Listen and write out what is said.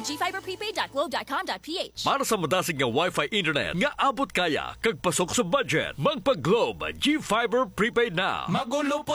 gfiberprepaid.globe.com.ph. Para sa madasig nga Wi-Fi internet nga abot kaya kag pasok sa budget, magpa-Globe G-Fiber Prepaid na. Magulo po